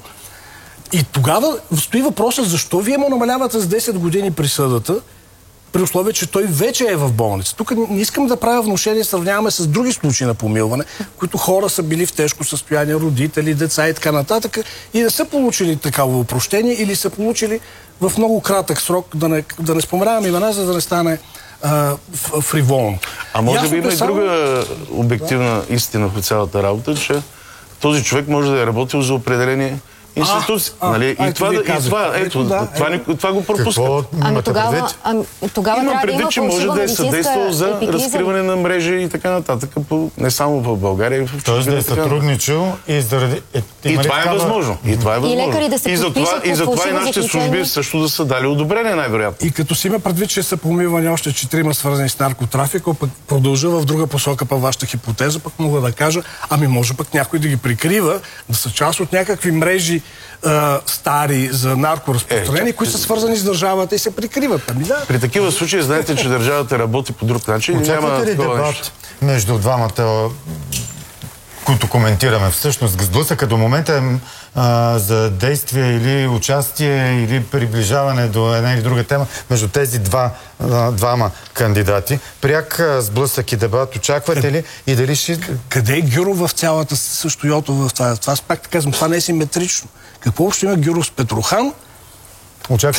И тогава стои въпросът, защо вие му намалявате с десет години присъдата, при условие, че той вече е в болница. Тук не искам да правя внушение, сравняваме с други случаи на помилване, които хора са били в тежко състояние, родители, деца и така нататък, и не са получили такава опрощение или са получили в много кратък срок, да не, да не споменавам имена, за да не стане а, фриволно. А може би има и друга обективна истина в цялата работа, че този човек може да е работил за определени институции. А, нали? а, и, това, да, и това, ето, да, това, е. това го пропускат. Ами тогава, ами, тогава има трябва предвид, да има че може да е съдействал за епикриза. разкриване на мрежи и така нататък, по, не само в България, и в Тоест да е сътрудничил и заради... Е, и това такава... е възможно. И това е възможно. И лекари да се и за това, и за това и нашите служби също да са дали одобрение, най-вероятно. И като си има предвид, че са помивани още четирима свързани с наркотрафика, пък продължа в друга посока по вашата хипотеза, пък мога да кажа, ами може пък някой да ги прикрива, да са част от някакви мрежи а, стари за наркоразпространение, е, които са свързани с държавата и се прикриват. Ами да. При такива случаи знаете, че държавата работи по друг начин. Очаквате ли дебат между двамата, които коментираме? Всъщност, сблъсъка до момента е а, за действие или участие, или приближаване до една или друга тема между тези два, а, двама кандидати. Пряк сблъсък и дебат очаквате ли и дали ще... Къде е Гюров в цялата също Йото в това? Това пак казвам, това не е симетрично. Какво общо има Гюров с Петрохан? Очаквате